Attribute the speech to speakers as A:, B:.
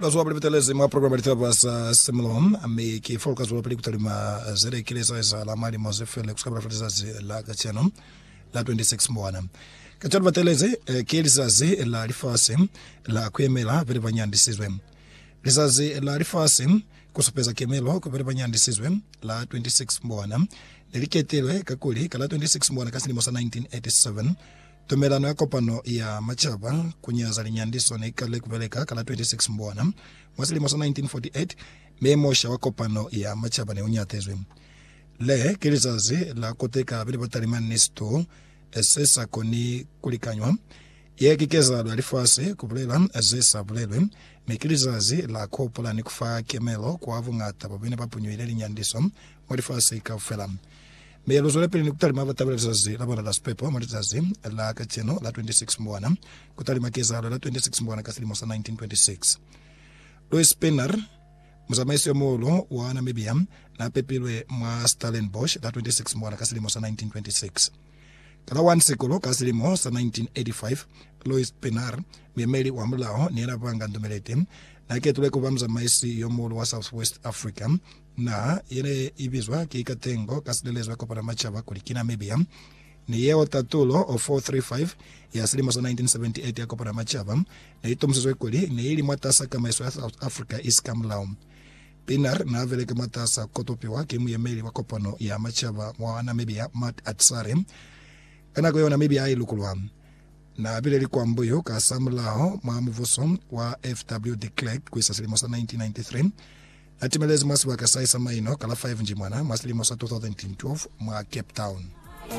A: folkas wapali kuteleza ma programa litaba Simlom ame ki folkas wapali kutalima zere kilesa za la mali mozefele kuskabra fatiza la kachano la 26 mwana kachano bateleze kilizazi la rifase la kwemela vile banyandi sizwe lizazi la rifase kusopeza kemelo ko vile banyandi sizwe la 26 mwana niliketelwe kakuli kala 26 mwana kasini mosa 1987 Tumelano ya kopano ya machaba kunyaza linyandiso na ikale kubeleka kala 26 mbwana. Mwasili mosa 1948 meemosha wa kopano ya machaba ne unyatezwe. Le kilizazi la koteka vile batalimani nisto esesa koni kulikanywa. Ye kikeza la rifase kubulela ezesa bulelwe. Mekilizazi la kopola ni kufaa kemelo kwa avungata babine papunyo ile linyandiso mwarifase ikafela. Me lozole peli kutali mabatabela zazi la bona las pepo morizazi la kacheno la 26 mbwana kutali makeza la 26 mbwana kasili mosa 1926 Louis Penner mzamaisi omolo wa Namibia na pepilwe mwa Stellenbosch la 26 mbwana kasili mosa 1926 kala wansikolo kasili mosa 1985 Louis Penner memeli wa mlao ni rabanga ndomelete na ketule kuba mzamaisi yomolo wa Southwest Africa na yene ibizwa kikatengo kasilelezwa kwa machaba kulikina Namibia ni yeo tatulo o 435 ya silimo sa 1978 ya kwa machaba na ito msizwe kuli ni ili matasa kama South Africa iskamlao Pinar na vele kama matasa kotopiwa kimu ya meli wakopano ya machaba wa Namibia Matt Atsare kana kwa Namibia ilukulwa na vile likuwa mbuyo ka samlao maamuvuso wa FW de Klerk kwa silimo sa 1993 Atimelezi mwasi wakasaisa maino kala 5 njimwana mwasili mwasa 2012 mwa Cape Town.